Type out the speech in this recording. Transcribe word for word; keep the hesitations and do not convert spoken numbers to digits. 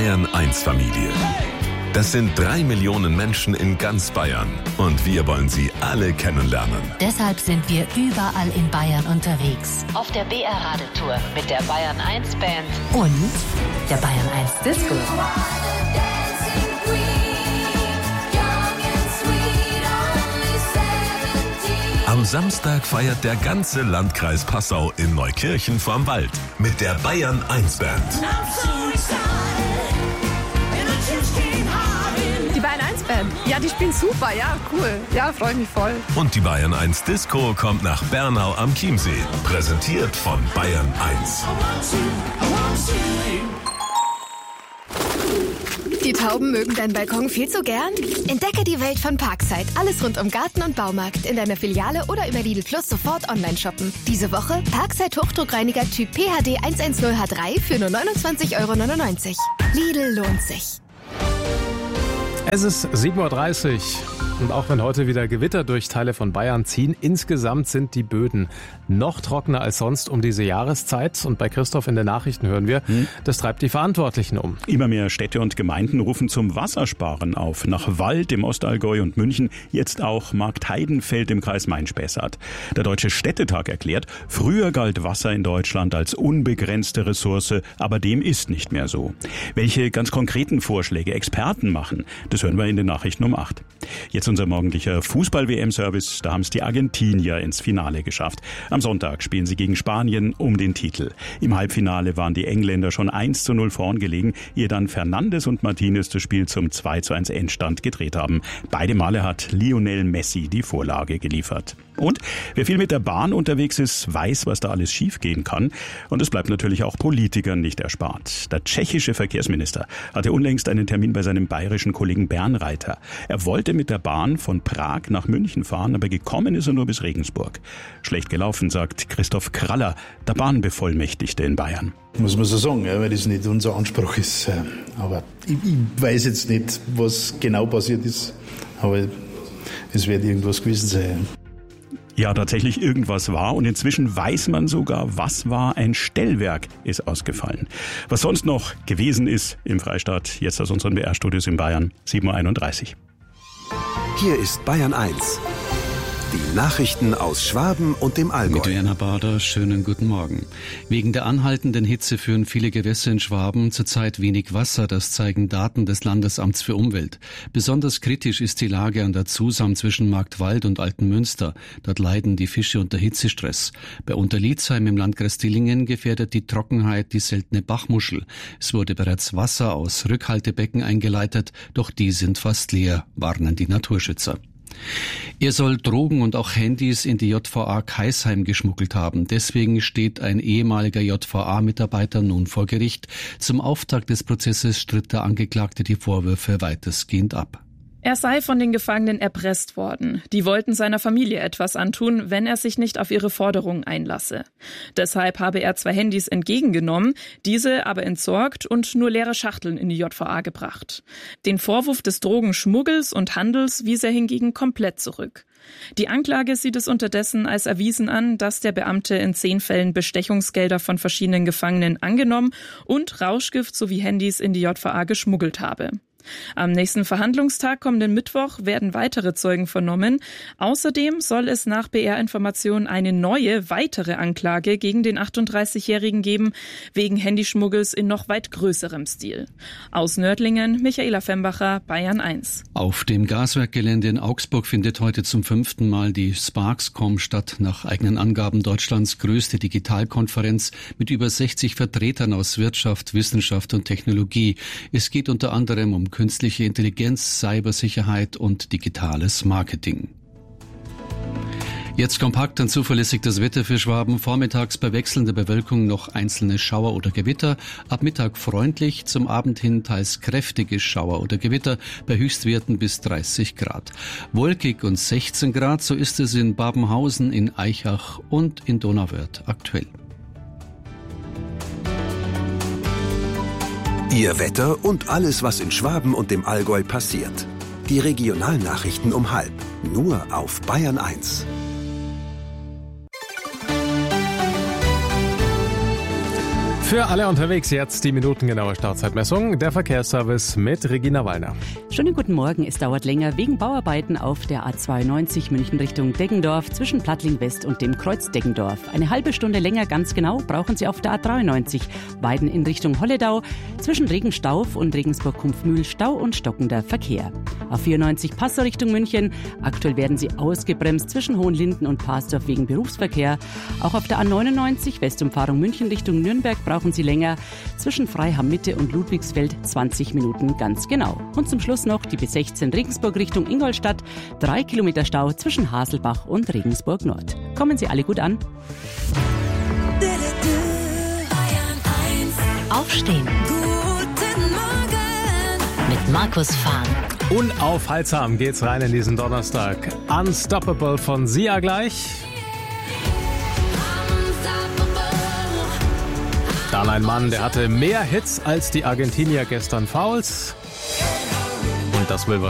Bayern eins Familie. Das sind drei Millionen Menschen in ganz Bayern und wir wollen sie alle kennenlernen. Deshalb sind wir überall in Bayern unterwegs. Auf der B R Radeltour mit der Bayern eins Band und der Bayern eins Disco. Am Samstag feiert der ganze Landkreis Passau in Neukirchen vorm Wald mit der Bayern eins Band. Die Bayern eins Band, ja, die spielen super, ja, cool. Ja, freue mich voll. Und die Bayern eins Disco kommt nach Bernau am Chiemsee. Präsentiert von Bayern eins. Die Tauben mögen deinen Balkon viel zu gern? Entdecke die Welt von Parkside. Alles rund um Garten und Baumarkt in deiner Filiale oder über Lidl Plus sofort online shoppen. Diese Woche Parkside Hochdruckreiniger Typ P H D hundertzehn H drei für nur neunundzwanzig Euro neunundneunzig. Lidl lohnt sich. Es ist sieben Uhr dreißig und auch wenn heute wieder Gewitter durch Teile von Bayern ziehen, insgesamt sind die Böden noch trockener als sonst um diese Jahreszeit. Und bei Christoph in den Nachrichten hören wir, hm. das treibt die Verantwortlichen um. Immer mehr Städte und Gemeinden rufen zum Wassersparen auf. Nach Wald im Ostallgäu und München, jetzt auch Marktheidenfeld im Kreis Main-Spessart. Der Deutsche Städtetag erklärt, früher galt Wasser in Deutschland als unbegrenzte Ressource, aber dem ist nicht mehr so. Welche ganz konkreten Vorschläge Experten machen, das hören wir in den Nachrichten um acht. Jetzt unser morgendlicher Fußball-W M-Service, da haben es die Argentinier ins Finale geschafft. Am Sonntag spielen sie gegen Spanien um den Titel. Im Halbfinale waren die Engländer schon eins zu null vorn gelegen, ehe dann Fernandes und Martinez das Spiel zum zwei zu eins Endstand gedreht haben. Beide Male hat Lionel Messi die Vorlage geliefert. Und wer viel mit der Bahn unterwegs ist, weiß, was da alles schiefgehen kann. Und es bleibt natürlich auch Politikern nicht erspart. Der tschechische Verkehrsminister hatte unlängst einen Termin bei seinem bayerischen Kollegen Bernreiter. Er wollte mit der Bahn von Prag nach München fahren, aber gekommen ist er nur bis Regensburg. Schlecht gelaufen, sagt Christoph Kraller, der Bahnbevollmächtigte in Bayern. Muss man so sagen, ja, weil das nicht unser Anspruch ist. Aber ich, ich weiß jetzt nicht, was genau passiert ist, aber es wird irgendwas gewesen sein. Ja, tatsächlich irgendwas war und inzwischen weiß man sogar, was war. Ein Stellwerk ist ausgefallen. Was sonst noch gewesen ist im Freistaat, jetzt aus unseren B R-Studios in Bayern, sieben Uhr einunddreißig. Hier ist Bayern eins. Die Nachrichten aus Schwaben und dem Allgäu. Mit Diana Bader, schönen guten Morgen. Wegen der anhaltenden Hitze führen viele Gewässer in Schwaben zurzeit wenig Wasser. Das zeigen Daten des Landesamts für Umwelt. Besonders kritisch ist die Lage an der Zusam zwischen Marktwald und Altenmünster. Dort leiden die Fische unter Hitzestress. Bei Unterliedsheim im Landkreis Dillingen gefährdet die Trockenheit die seltene Bachmuschel. Es wurde bereits Wasser aus Rückhaltebecken eingeleitet, doch die sind fast leer, warnen die Naturschützer. Er soll Drogen und auch Handys in die J V A Kaisheim geschmuggelt haben. Deswegen steht ein ehemaliger J V A-Mitarbeiter nun vor Gericht. Zum Auftakt des Prozesses stritt der Angeklagte die Vorwürfe weitestgehend ab. Er sei von den Gefangenen erpresst worden. Die wollten seiner Familie etwas antun, wenn er sich nicht auf ihre Forderungen einlasse. Deshalb habe er zwei Handys entgegengenommen, diese aber entsorgt und nur leere Schachteln in die J V A gebracht. Den Vorwurf des Drogenschmuggels und Handels wies er hingegen komplett zurück. Die Anklage sieht es unterdessen als erwiesen an, dass der Beamte in zehn Fällen Bestechungsgelder von verschiedenen Gefangenen angenommen und Rauschgift sowie Handys in die J V A geschmuggelt habe. Am nächsten Verhandlungstag, kommenden Mittwoch, werden weitere Zeugen vernommen. Außerdem soll es nach B R-Informationen eine neue, weitere Anklage gegen den achtunddreißigjährigen geben, wegen Handyschmuggels in noch weit größerem Stil. Aus Nördlingen, Michaela Fembacher, Bayern eins. Auf dem Gaswerkgelände in Augsburg findet heute zum fünften Mal die Sparkscom statt, nach eigenen Angaben Deutschlands größte Digitalkonferenz mit über sechzig Vertretern aus Wirtschaft, Wissenschaft und Technologie. Es geht unter anderem um künstliche Intelligenz, Cybersicherheit und digitales Marketing. Jetzt kompakt und zuverlässig das Wetter für Schwaben. Vormittags bei wechselnder Bewölkung noch einzelne Schauer oder Gewitter. Ab Mittag freundlich, zum Abend hin teils kräftige Schauer oder Gewitter bei Höchstwerten bis dreißig Grad. Wolkig und sechzehn Grad, so ist es in Babenhausen, in Aichach und in Donauwörth aktuell. Ihr Wetter und alles, was in Schwaben und dem Allgäu passiert. Die Regionalnachrichten um halb. Nur auf Bayern eins. Für alle unterwegs jetzt die minutengenaue Startzeitmessung. Der Verkehrsservice mit Regina Wallner. Schönen guten Morgen. Es dauert länger wegen Bauarbeiten auf der A zweiundneunzig München Richtung Deggendorf zwischen Plattling West und dem Kreuz Deggendorf. Eine halbe Stunde länger ganz genau brauchen Sie auf der A dreiundneunzig Weiden in Richtung Holledau zwischen Regenstauf und Regensburg-Kumpfmühl Stau und stockender Verkehr. A vierundneunzig Passau Richtung München. Aktuell werden Sie ausgebremst zwischen Hohenlinden und Parsdorf wegen Berufsverkehr. Auch auf der A neunundneunzig Westumfahrung München Richtung Nürnberg brauchen Sie länger. Zwischen Freiham Mitte und Ludwigsfeld zwanzig Minuten ganz genau. Und zum Schluss noch die B sechzehn Regensburg Richtung Ingolstadt. Drei Kilometer Stau zwischen Haselbach und Regensburg Nord. Kommen Sie alle gut an. Aufstehen. Guten Morgen. Mit Markus Fahn. Unaufhaltsam geht's rein in diesen Donnerstag. Unstoppable von Sia gleich. Dann ein Mann, der hatte mehr Hits als die Argentinier gestern Fouls. Und das will was